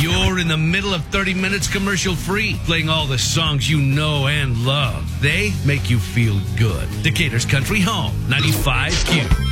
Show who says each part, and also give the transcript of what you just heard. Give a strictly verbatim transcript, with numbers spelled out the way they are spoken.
Speaker 1: You're in the middle of thirty minutes commercial free, playing all the songs you know and love. They make you feel good. Decatur's Country Home, ninety-five Q.